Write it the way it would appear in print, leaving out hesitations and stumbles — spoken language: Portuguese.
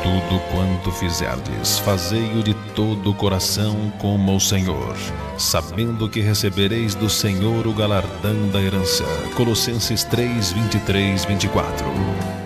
tudo quanto fizerdes, fazei-o de todo o coração como ao Senhor, sabendo que recebereis do Senhor o galardão da herança. Colossenses 3, 23, 24.